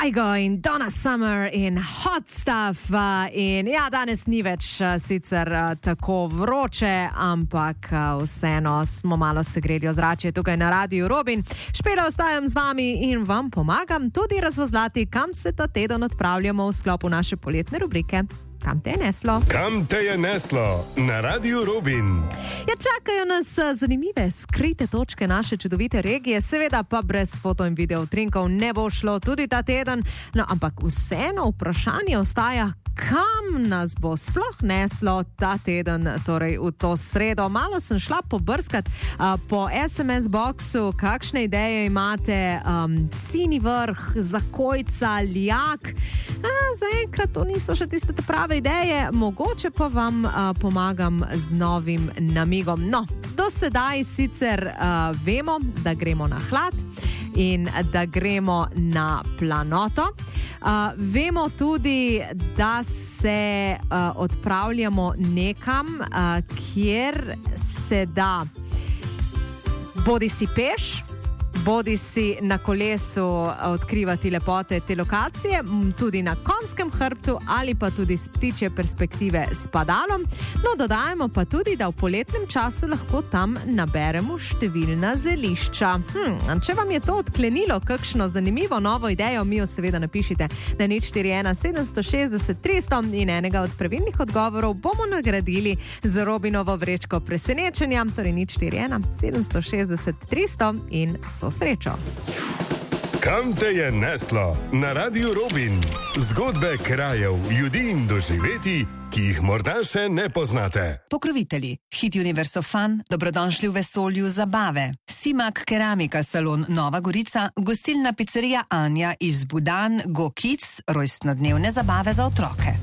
Kygo in Donna Summer in Hot Stuff. In ja, danes ni več sicer tako vroče, ampak vseeno smo malo segreli ozračje tukaj na Radiu Robin. Špela, ostajam z vami in vam pomagam tudi razvozlati, kam se ta teden odpravljamo v sklopu naše poletne rubrike. Kam te je neslo? Kam te je neslo? Na Radiu Robin. Ja, čakajo nas zanimive, skrite točke naše čudovite regije, seveda pa brez foto in video utrinkov ne bo šlo tudi ta teden, no, ampak vseeno vprašanje ostaja, kam nas bo sploh neslo ta teden, torej v to sredo. Malo sem šla pobrskat po SMS boxu, kakšne ideje imate, Sini vrh, Zakojca, Lijak. Zaenkrat to niso še tiste prave ideje, mogoče pa vam pomagam z novim namigom. No, do sedaj sicer vemo, da gremo na hlad in da gremo na planoto. Vemo tudi, da se odpravljamo nekam, kjer se da bodi si peš, bodi si na kolesu odkrivati lepote te lokacije, tudi na konjskem hrbtu ali pa tudi z ptičje perspektive s padalom. No, dodajamo pa tudi, da v poletnem času lahko tam naberemo številna zelišča. Če vam je to odklenilo kakšno zanimivo novo idejo, mi jo seveda napišite na 041 760 300 in enega od pravilnih odgovorov bomo nagradili z Robinovo vrečko presenečenja, torej 041 760 300 in srečo. Kam te je neslo? Na Radiu Robin. Zgodbe krajev, ljudi in doživetij, ki jih morda še ne poznate. Pokrovitelji. Hit Universo Fun, dobrodošli v vesolju zabave. Simak Keramika salon Nova Gorica, gostilna pizzerija Anja iz Budan, Go Kids, rojstnodnevne zabave za otroke.